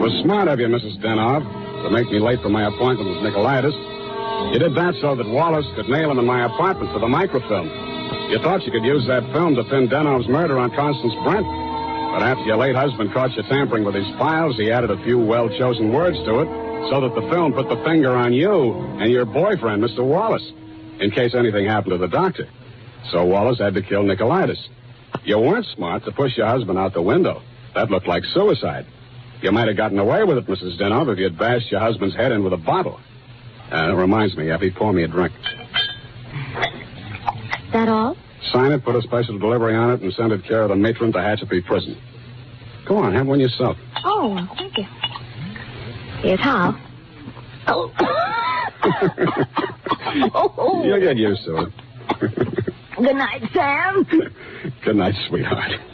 was smart of you, Mrs. Denov, to make me late for my appointment with Nicolaitis. You did that so that Wallace could nail him in my apartment for the microfilm. You thought you could use that film to pin Denov's murder on Constance Brent. But after your late husband caught you tampering with his files, he added a few well-chosen words to it so that the film put the finger on you and your boyfriend, Mr. Wallace, in case anything happened to the doctor. So Wallace had to kill Nicolaitis. You weren't smart to push your husband out the window. That looked like suicide. You might have gotten away with it, Mrs. Denov, if you'd bashed your husband's head in with a bottle. It reminds me, Effie, pour me a drink. That all? Sign it, put a special delivery on it, and send it care of the matron to Hatchapee Prison. Go on, have one yourself. Oh, thank you. Here's how. Oh. You'll get used to it. Good night, Sam. Good night, sweetheart.